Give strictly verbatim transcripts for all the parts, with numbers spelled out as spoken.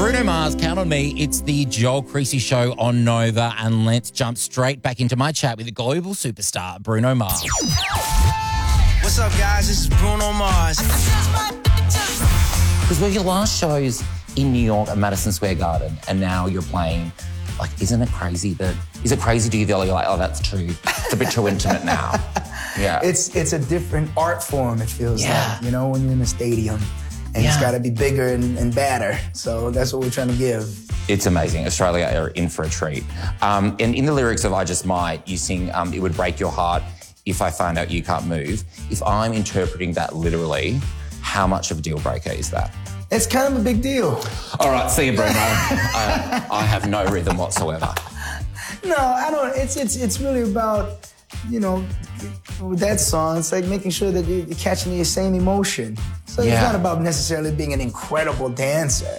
Bruno Mars, Count on Me. It's the Joel Creasy Show on Nova, and let's jump straight back into my chat with the global superstar, Bruno Mars. What's up, guys? This is Bruno Mars. Because were your last shows in New York at Madison Square Garden, and now you're playing, like, isn't it crazy that, is it crazy to you that you're like, oh, that's too, it's a bit too intimate now? Yeah. It's it's a different art form, it feels Yeah. like, you know, when you're in a stadium. And Yeah. it's got to be bigger and, and badder. So that's what we're trying to give. It's amazing. Australia are in for a treat. Um, and in the lyrics of I Just Might, you sing, um, it would break your heart if I find out you can't move. If I'm interpreting that literally, how much of a deal breaker is that? It's kind of a big deal. All right, see you, Bruno. I, I have no rhythm whatsoever. No, I don't. It's it's it's really about, you know, with that song, it's like making sure that you're catching the same emotion. So Yeah. it's not about necessarily being an incredible dancer.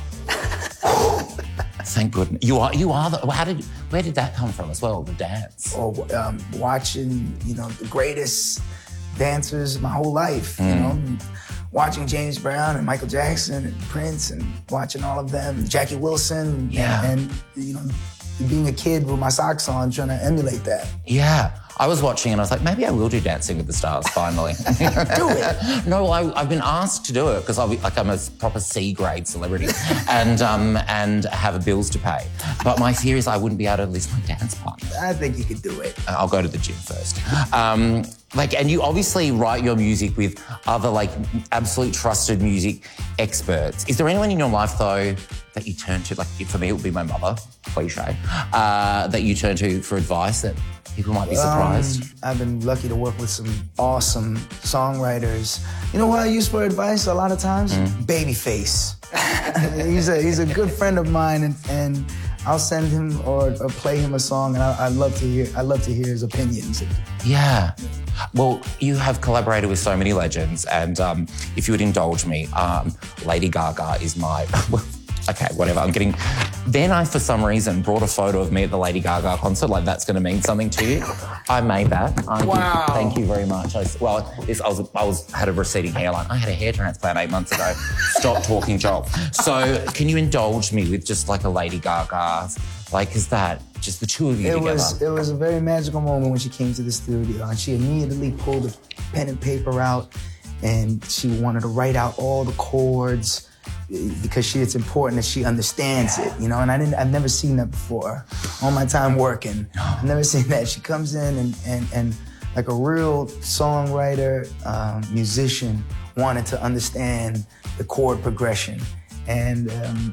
Thank goodness. You are, you are the, how did, where did that come from as well, the dance? Or um, watching, you know, the greatest dancers my whole life, Mm. you know. Watching James Brown and Michael Jackson and Prince and watching all of them, Jackie Wilson, Yeah. and, and, you know, being a kid with my socks on trying to emulate that. Yeah. I was watching and I was like, maybe I will do Dancing with the Stars finally. Do it. No, I, I've been asked to do it because like I'm a proper C-grade celebrity and um, and have bills to pay. But my fear is I wouldn't be able to list my dance partner. I think you could do it. I'll go to the gym first. Um, like, and you obviously write your music with other like absolute trusted music experts. Is there anyone in your life though that you turn to? Like for me, it would be my mother, cliche, uh, that you turn to for advice that people might be surprised. Um, I've been lucky to work with some awesome songwriters. You know what I use for advice a lot of times? Mm. Babyface. he's a he's a good friend of mine, and, and I'll send him or, or play him a song, and I, I love to hear I love to hear his opinions. Yeah. Well, you have collaborated with so many legends, and um, if you would indulge me, um, Lady Gaga is my. Okay, whatever. I'm getting. Then I, for some reason, brought a photo of me at the Lady Gaga concert. Like that's going to mean something to you. I made that. I Wow. Did, thank you very much. I, well, this, I was I was had a receding hairline. I had a hair transplant eight months ago. Stop talking, Joel. So, can you indulge me with just like a Lady Gaga? Like, is that just the two of you It together? was it was a very magical moment when she came to the studio, and she immediately pulled a pen and paper out, and she wanted to write out all the chords, because she, it's important that she understands it, you know, and I didn't, I've never seen that before. All my time working, I've never seen that. She comes in and, and, and like a real songwriter, um, musician, wanted to understand the chord progression. And um,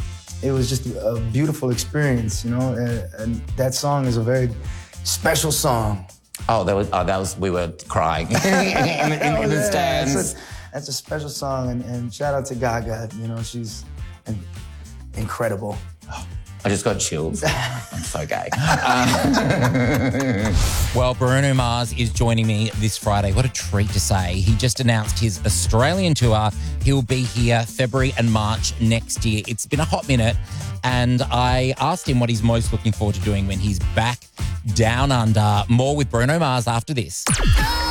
it was just a beautiful experience, you know, and, and that song is a very special song. Oh, that was, oh, that was, we were crying in, in, in, in the stands. That's a, that's a special song, and, and shout out to Gaga, you know, she's in, incredible. I just got chills. I'm so gay. Um, well, Bruno Mars is joining me this Friday. What a treat to say. He just announced his Australian tour. He'll be here February and March next year. It's been a hot minute, and I asked him what he's most looking forward to doing when he's back down under. More with Bruno Mars after this.